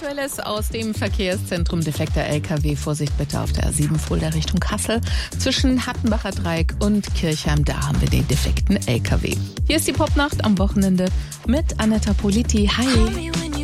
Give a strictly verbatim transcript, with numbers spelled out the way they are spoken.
Aktuelles aus dem Verkehrszentrum. Defekter L K W. Vorsicht bitte auf der A sieben Fulda Richtung Kassel. Zwischen Hattenbacher Dreieck und Kirchheim, da haben wir den defekten L K W. Hier ist die Popnacht am Wochenende mit Anetta Politi. Hi!